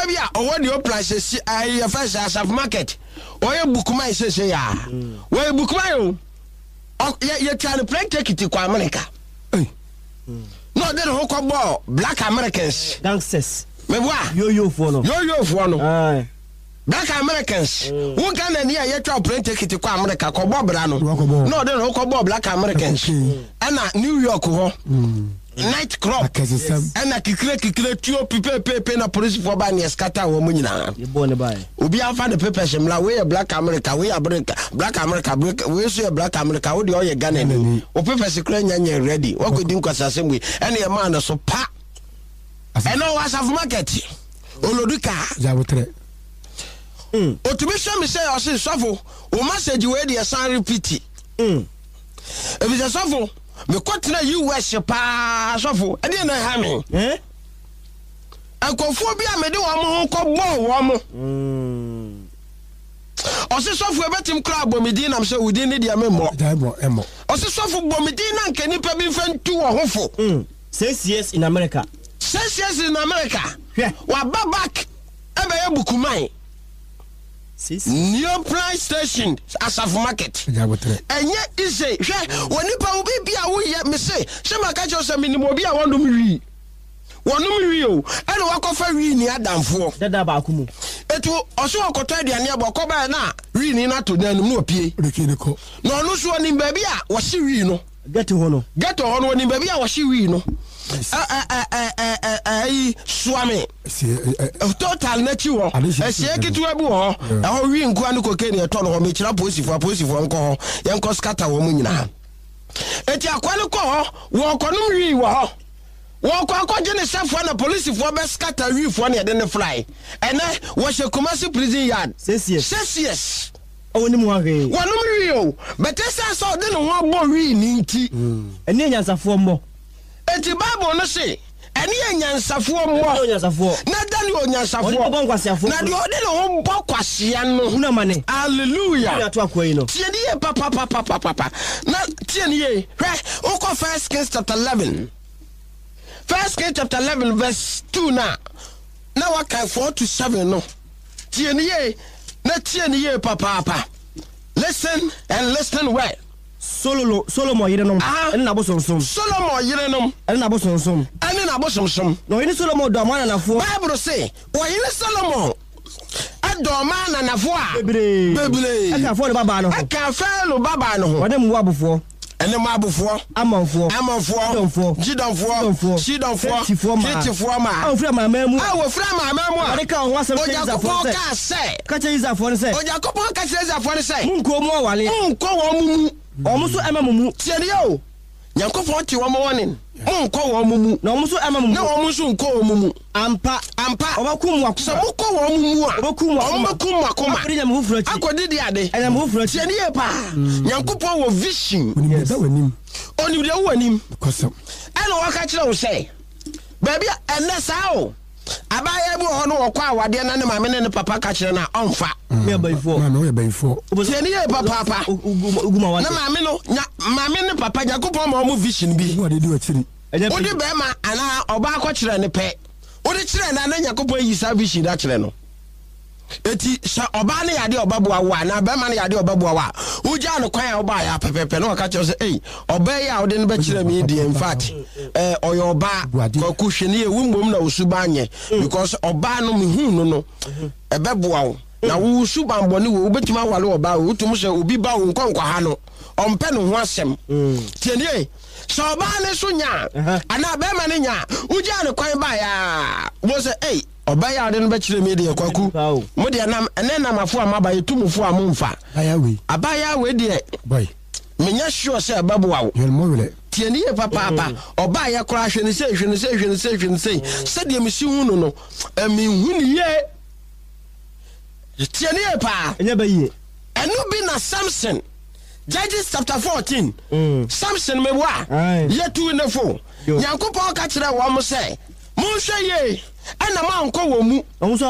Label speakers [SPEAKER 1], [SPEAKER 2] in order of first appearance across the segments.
[SPEAKER 1] bia owo de oprise ai first asaf market oye bukuma isese ya we bukuma yo ye try to play take it kwa America no dey ho ko ball black Americans
[SPEAKER 2] gangsters
[SPEAKER 1] me boa
[SPEAKER 2] yo fo no
[SPEAKER 1] black Americans who Ghana ni ye try play take it kwa America ko ball bra no no dey ho ko ball black Americans and New York ho night club and a kikire tuo pepe na police for ba ne scatter wo munyina
[SPEAKER 2] ye born by
[SPEAKER 1] obi afa the papers mla we black America we black America we so black America wo de o ye Ghana ni o papers kura nyanya ready wo go din kwasase mwe ene ye man so pa eno was of market oloduka
[SPEAKER 3] jabotre
[SPEAKER 1] otumi show me say o se sofo o message we de san repeat if it's sofo me kwatena US pa sofo e dey na ha me ankofo bi amede wo mo ko bo wo mo o se sofo e betim kra bomidi na me se wudi ne dia me mo o se sofo bomidi na nke nipa bi fantu wo hofo
[SPEAKER 2] 6 years in America
[SPEAKER 1] 6 years in America wa babak ebe ye bukumai New price station as of market. Enye ise hwe woni pa obi bia wo ye me se ma ka cho se minimo bia wonum wi. Wonum wi o. Ene wakofa wi ni adamfo.
[SPEAKER 2] Dada ba akumu.
[SPEAKER 1] Etu oso okoto aduane aboko ba na wi ni na to nanum no opie. No no so ni ba bia wo se wi no.
[SPEAKER 2] Get ho no
[SPEAKER 1] ni ba bia wo se wi no. Swami total nachi wo ehie kitu abu ho ho wi nku anu kokeni eto no ho me kira posifo nko ho yenko scatter wo munyina eti akwale ko ho wo konum wi wo ho wo ko akogye ne sefo na police fo be scatter wi fo na de ne fly ene wo she Kumasi prison yard 6 years
[SPEAKER 2] oni mu ahwe
[SPEAKER 1] wonum wi o betesa so de ne ho abo wi ni nti
[SPEAKER 2] ene nyansafo mbo
[SPEAKER 1] eti Bible no say eni enyansafo mmo na dani onyansafo na de ode no mbo kwasia no
[SPEAKER 2] una mane
[SPEAKER 1] hallelujah
[SPEAKER 2] ya to akoyi no
[SPEAKER 1] tie ni ye papa na tie ni ye hwe uko 1 Kings chapter 11 1 Kings chapter 11 verse 2 na waka 4 to 7 no tie ni ye na tie ni ye papa listen and listen well
[SPEAKER 2] Solomon yerenom en na bosonsom
[SPEAKER 1] Solomon yerenom
[SPEAKER 2] en na bosonsom no yin Solomon do amana nafo
[SPEAKER 1] Bible say o yin Solomon adomana nafo a
[SPEAKER 2] bebre aka fo lo baba no wode mu abofo
[SPEAKER 1] ene ma abofo
[SPEAKER 2] amanfo
[SPEAKER 1] jidonfo shitifo ma
[SPEAKER 2] ofra mamamu
[SPEAKER 1] wode
[SPEAKER 2] ka ho asem ka che izafo ne se
[SPEAKER 1] ojakopon ka che izafo ne se
[SPEAKER 2] munko mu wale
[SPEAKER 1] munko wo mumu
[SPEAKER 2] omuso emamumu
[SPEAKER 1] tiere yo Nyankopon ti wo mo wonin munko wo mumu
[SPEAKER 2] na omuso emamumu
[SPEAKER 1] na omuso nko wo mumu
[SPEAKER 2] ampa obakum waku
[SPEAKER 1] so muko wo mumu a
[SPEAKER 2] obakum wakoma akodi nyam hufurati
[SPEAKER 1] akodi di ade
[SPEAKER 2] nyam hufurati
[SPEAKER 1] tiere ye pa Nyankopon wo vision oni de wanim
[SPEAKER 3] kosam
[SPEAKER 1] ana waka kire wo say baby enne sao abaya bu ho no okwa awade na ne mame ne papa ka kire na onfa
[SPEAKER 2] me abayfo
[SPEAKER 3] ma no ye bayfo
[SPEAKER 1] tiere ye papa
[SPEAKER 2] uguma wa
[SPEAKER 1] na mame no mame ne papa Nyankopon ma mo vision bi
[SPEAKER 3] wade di wachiri
[SPEAKER 1] odi be ma ana oba akọ kire ne pe odi kire na Nyankopon yi sa vision da kire no eti sha oba ne yade obaboa wa na be ma ne yade obaboa wa uja no kwan oba ya pepepe no ka kire say eh oba ya odi ne be kire me di in fact oyo oba ko kuhwene e wumbom na osuba anye because oba no mehunu no ebeboa wo na wo suba mbone wo betima wale oba wo tum se obi ba wo nkonkwa ha no ompe no ho asem tienie so oba ne so nya ana be ma ne nya uja no kwan ba ya wo se eh oba ya de no be kire me de kwaku mo de nam ene na mafo amaba yetumfo amomfa abaya we de
[SPEAKER 3] boy
[SPEAKER 1] menya sure say ababoa wo
[SPEAKER 3] yelmowele
[SPEAKER 1] tieni ye papa oba ya kra hwene sei se de mesi hunu no mi hunu ye tieni ye pa
[SPEAKER 2] enya baye
[SPEAKER 1] enu bi na Samson Judges chapter 14 Samson mewa yetu nefo Nyankopon ka kire wo mo se mo hwe ye ana ma nko wo mu
[SPEAKER 2] omuso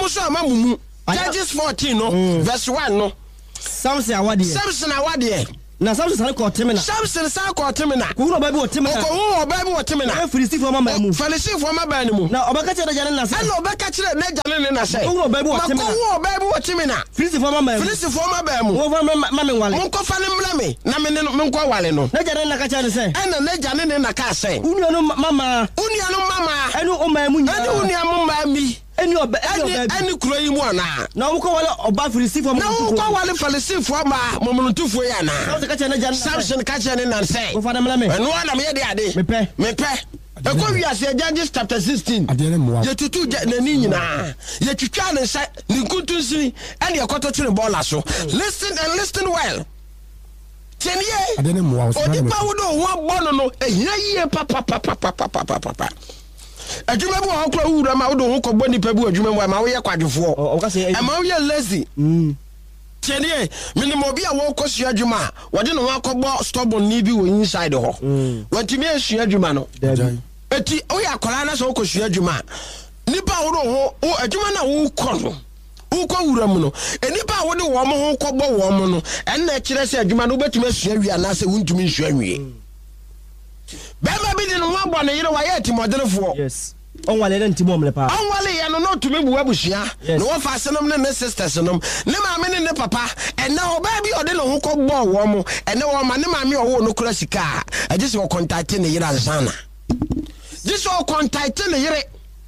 [SPEAKER 2] amamumu
[SPEAKER 1] Judges 14 no verse 1 no
[SPEAKER 2] Samson awade na Samson san ko temina
[SPEAKER 1] Samson san ko temina
[SPEAKER 2] ko hu oba bi wo temina
[SPEAKER 1] ko hu oba bi wo temina
[SPEAKER 2] e Filistifo mama mu
[SPEAKER 1] Filistifo mama ni mu
[SPEAKER 2] na oba ka kire jane na se
[SPEAKER 1] na oba ka kire na jane ne na se
[SPEAKER 2] ko hu oba bi wo temina
[SPEAKER 1] ko hu oba bi wo temina
[SPEAKER 2] Filistifo mama mu wo fa mama wale
[SPEAKER 1] mo ko fa ne mla me na me nko wale no
[SPEAKER 2] na jane na ka kire se
[SPEAKER 1] na na jane ne na ka se
[SPEAKER 2] unuanu mama enu o ma mu nya
[SPEAKER 1] enu unuamu ma mi Any crying one.
[SPEAKER 2] Now, call about Filistifo.
[SPEAKER 1] No, call one Filistifo, Momontufo Yana. Samson catching in and say, and one I'm here the day. Me pay. According to Judges chapter 16, yet to two Janina, yet you can and say, Nikutusi, and your quarter to the ball. Listen and listen well. 10 years, I didn't know. Or the power one bono, a year, papa. Adwuma bi ho kra wura ma wo do ho kɔbɔ nipa bi adwuma mu ma wo yɛ kwadwofo o ka se ma wo yɛ lazy tienie minimo bi a wo kɔsua adwuma wɔde no ho akɔbɔ stubborn ni bi wo inside ho wɔntimi asua adwuma no eti wo yɛ akɔla na so kɔsua adwuma nipa wo do ho adwuma na wo kɔ no wo kɔ wura mu no enipa wo de wo mo ho kɔbɔ wo mo no ɛnna kyerɛ sɛ adwuma no betumi asua wi ana sɛ wontumi nsua wi Bema bi no wa bɔ ne yere wa yɛ timɔdenefo
[SPEAKER 2] yes on wale den timo mle pa
[SPEAKER 1] on wale ya no tumi bu abusua no wo fa senom ne sisters nom ne maame ne papa ɛna oba bi ɔde no ho kɔbɔ wo mo ɛna wo ma ne maame ɔwo no kura sika agye se wo contact ne yere ansana this wo contact ne yere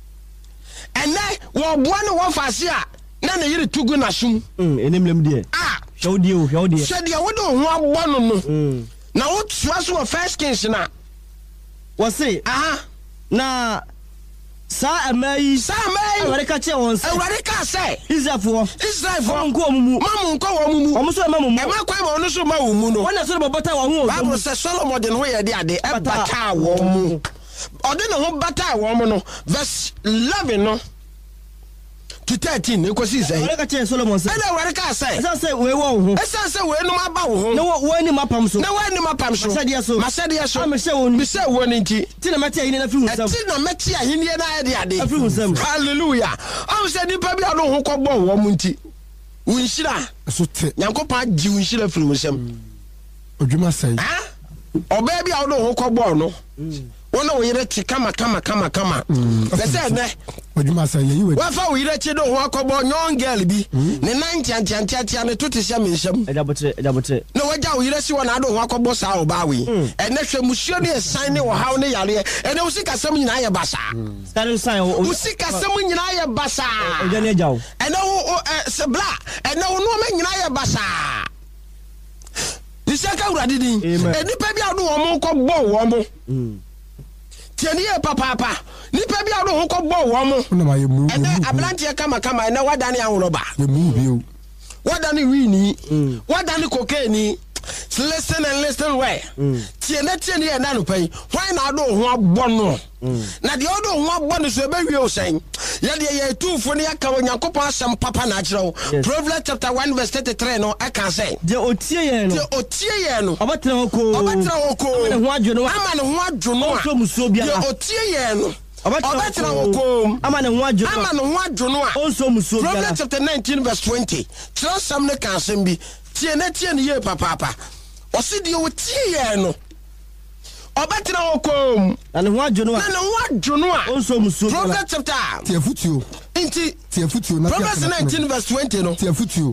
[SPEAKER 1] ɛna wo boa ne wo fa se a na ne yere tugu na sum
[SPEAKER 2] enemlem die hwɛ die
[SPEAKER 1] wo do ho abɔ no no na wo tsua so first kings na
[SPEAKER 2] wase na sa amai aware ka che won se
[SPEAKER 1] aware ka se
[SPEAKER 2] Israelfo
[SPEAKER 1] nko omumu mamu nko omumu omu so mamu e ma kwa ma onu so ma omu no
[SPEAKER 2] wona so bota wa hu
[SPEAKER 1] Bible say Solomon de no ye de ade e bata wo mu ode no ho bata wo mu no verse 11 no to 13 e kosi say
[SPEAKER 2] aware ka che Solomon se
[SPEAKER 1] e na aware ka se
[SPEAKER 2] say we wo ho
[SPEAKER 1] say we no ma ba wo ho
[SPEAKER 2] na wo ni mapam so
[SPEAKER 1] masade so me se wo ni nti
[SPEAKER 2] ti na meti ahini na fi husam
[SPEAKER 1] ti na meti ahini na de ade
[SPEAKER 2] afi husam
[SPEAKER 1] hallelujah am se nipa bi ado ho kɔbɔ wo mu nti wunhyira so te nyankopa gi wunhyira fi husam odwuma sai oba bi ado ho kɔbɔ no wona wo yere ti kama bese ne odwuma sai yi we wa fa wo yere ti do ho akɔbɔ young girl bi ne nan tiantiantia ne to te sia menhyam
[SPEAKER 2] edabotre
[SPEAKER 1] na waja wo yere si wona ado ho akɔbɔ sa oba we ene hwe musuo ne sign ne wo haw ne yare ene wo sika sam nyina ye basa wo sika sam nyina ye basa
[SPEAKER 2] oja ne jaw
[SPEAKER 1] ene wo se bla ene wo no me nyina ye basa nisaka urade din enipa bi ado wo mo kɔbɔ wo mo tieniye papa nipa bi ado ho kɔbɔ wo mo ene ablantie kama ene wadane ahoroba wadane wini wadane cocaine listen and listen well tiene na no pai why na ado ho abɔ no na de ado ho abɔ no so ebe wie o sen ye de ye tufo ne aka Onyankopɔn asɛm papa na akyerɛw Proverbs chapter 1 verse 33 no aka say
[SPEAKER 2] de otie ye no obatra hoko ama ne ho adwono a de otie ye no obatra hoko
[SPEAKER 1] ama ne ho adwono a
[SPEAKER 2] onso muso biara
[SPEAKER 1] Proverbs chapter 19 verse 20 kyerɛ sam ne ka asɛm bi tiene ye papa osi de otie ye no obetra hokom
[SPEAKER 2] na ne ho adwono a onso muso
[SPEAKER 1] Proverbs chapter
[SPEAKER 3] tiafutuo
[SPEAKER 1] na Proverbs 19 verse 20 no tiafutuo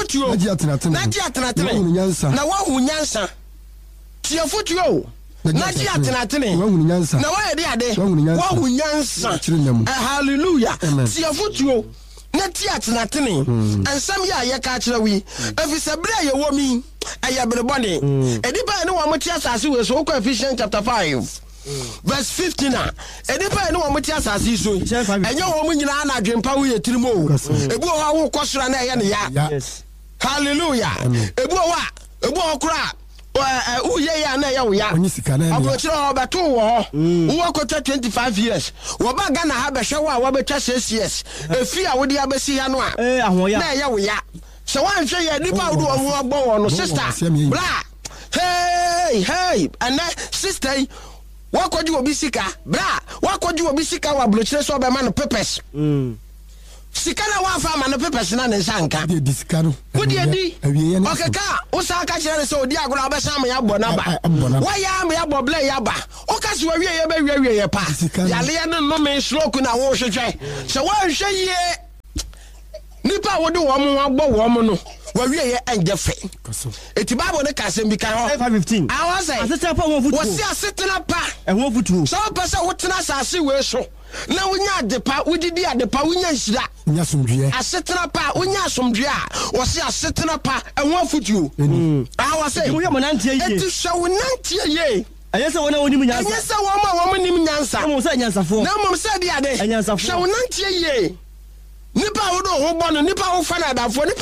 [SPEAKER 1] na wahu nyansa tiafutuo na ji atenatene na wa ye de ade wahu nyansa hallelujah tiafutuo na ti atenatene ensam ya ye ka kire wi afisa bra ye wo mi ayaberebone edipa ne wo mo ti asase we so ko Ephesians chapter 5 verse 15 edipa ne wo mo ti asase so enye wo mo nyina na adwempa wo ye tirimo ebu ho wo kosora na ye ne ya hallelujah ebu ho kura uye ya na ya wo ya abrochiro obeto wo wo akota 25 years wo ba Ghana ha behwe wo a wo betwa 6 years efi a wo de abesi ya no a na ya wo ya so wan hwe ya nipa wo do wo abɔ wo no sister bra hey and sister wakoji obi sika bra wakoji obi sika wa abrochiro so be ma no purpose sika na wa fa ma no pepe sina ne nsanka
[SPEAKER 3] de diskano
[SPEAKER 1] wo de di okeka wo sa ka kire ne se odi agora obesa ma ya bo na ba wa ya ma ya bo ble ya ba o ka se wa wie ye ba wie ye pa ya le ne no me stroke na wo hwehwe se wa hwe ye nipa wo de wo mo agbo wo mo no wa wie ye enje fe eti bible ne ka se bi kan ho
[SPEAKER 2] 5:15
[SPEAKER 1] I was say
[SPEAKER 2] asete pa wo futu
[SPEAKER 1] wo si asetena pa
[SPEAKER 2] wo futu
[SPEAKER 1] so pese wo tena asase we so na wonya adepa wodidi adepa wonya nhira
[SPEAKER 3] nya somdue
[SPEAKER 1] asetena pa wonya asomdue a wo si asetena pa ehwo afutuo I was say
[SPEAKER 2] wo ye monantie ye
[SPEAKER 1] eti hwe wonantie ye
[SPEAKER 2] ayese wona woni mu nyansa
[SPEAKER 1] ayese wo ma nim nyansa
[SPEAKER 2] mo se nyansafo
[SPEAKER 1] na mo se dia de hwe wonantie ye nipa wo do ho bɔ no nipa wo fa na adafo nipa